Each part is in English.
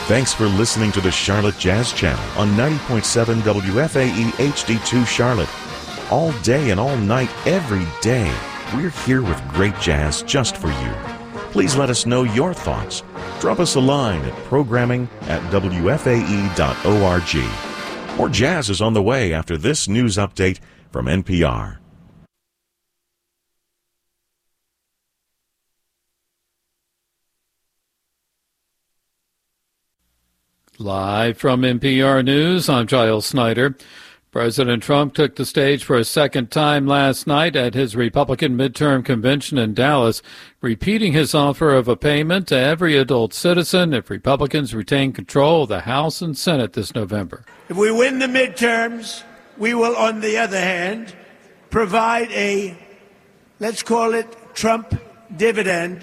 Thanks for listening to the Charlotte Jazz Channel on 90.7 WFAE HD2 Charlotte. All day and all night, every day, we're here with great jazz just for you. Please let us know your thoughts. Drop us a line at programming@wfae.org. More jazz is on the way after this news update from NPR. Live from NPR News, I'm Giles Snyder. President Trump took the stage for a second time last night at his Republican midterm convention in Dallas, repeating his offer of a payment to every adult citizen if Republicans retain control of the House and Senate this November. If we win the midterms, we will, on the other hand, provide a, let's call it Trump dividend,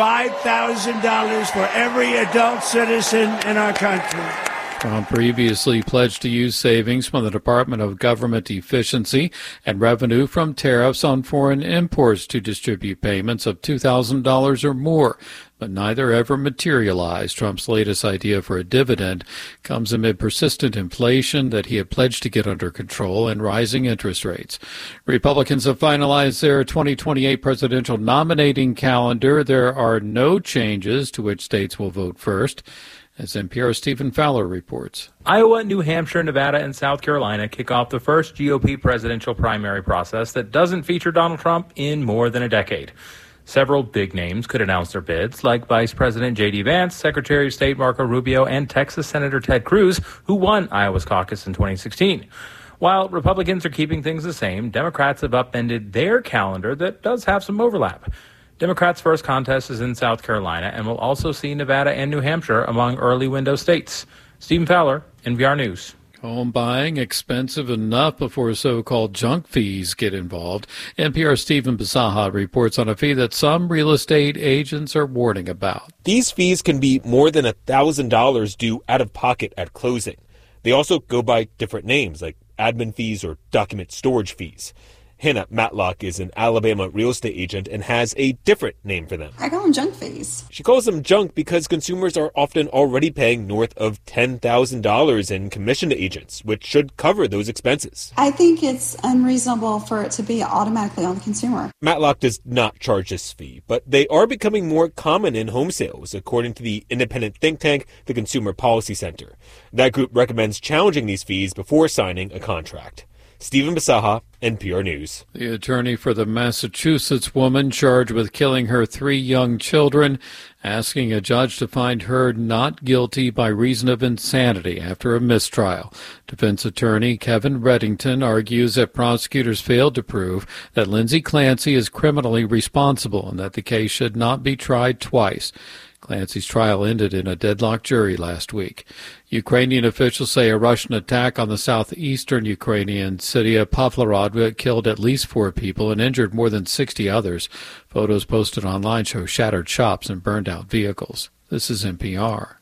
$5,000 for every adult citizen in our country. Trump previously pledged to use savings from the Department of Government Efficiency and revenue from tariffs on foreign imports to distribute payments of $2,000 or more, but neither ever materialized. Trump's latest idea for a dividend comes amid persistent inflation that he had pledged to get under control and rising interest rates. Republicans have finalized their 2028 presidential nominating calendar. There are no changes to which states will vote first. As NPR's Stephen Fowler reports. Iowa, New Hampshire, Nevada, and South Carolina kick off the first GOP presidential primary process that doesn't feature Donald Trump in more than a decade. Several big names could announce their bids, like Vice President J.D. Vance, Secretary of State Marco Rubio, and Texas Senator Ted Cruz, who won Iowa's caucus in 2016. While Republicans are keeping things the same, Democrats have upended their calendar that does have some overlap. Democrats' first contest is in South Carolina and will also see Nevada and New Hampshire among early window states. Stephen Fowler, NPR News. Home buying expensive enough before so-called junk fees get involved. NPR's Stephen Bisaha reports on a fee that some real estate agents are warning about. These fees can be more than $1,000 due out of pocket at closing. They also go by different names like admin fees or document storage fees. Hannah Matlock is an Alabama real estate agent and has a different name for them. I call them junk fees. She calls them junk because consumers are often already paying north of $10,000 in commission to agents, which should cover those expenses. I think it's unreasonable for it to be automatically on the consumer. Matlock does not charge this fee, but they are becoming more common in home sales, according to the independent think tank, the Consumer Policy Center. That group recommends challenging these fees before signing a contract. Stephen Bisaha, NPR News. The attorney for the Massachusetts woman charged with killing her 3 young children, asking a judge to find her not guilty by reason of insanity after a mistrial. Defense attorney Kevin Reddington argues that prosecutors failed to prove that Lindsay Clancy is criminally responsible and that the case should not be tried twice. Clancy's trial ended in a deadlocked jury last week. Ukrainian officials say a Russian attack on the southeastern Ukrainian city of Pavlorod killed at least 4 people and injured more than 60 others. Photos posted online show shattered shops and burned-out vehicles. This is NPR.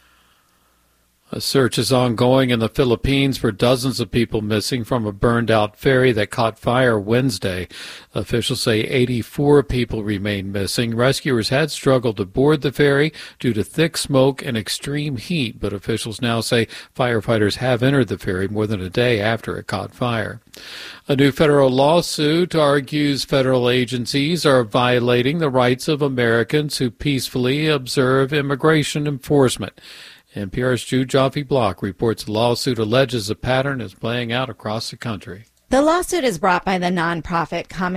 A search is ongoing in the Philippines for dozens of people missing from a burned-out ferry that caught fire Wednesday. Officials say 84 people remain missing. Rescuers had struggled to board the ferry due to thick smoke and extreme heat, but officials now say firefighters have entered the ferry more than a day after it caught fire. A new federal lawsuit argues federal agencies are violating the rights of Americans who peacefully observe immigration enforcement. NPR's Jude Joffe-Block reports the lawsuit alleges a pattern is playing out across the country. The lawsuit is brought by the nonprofit Common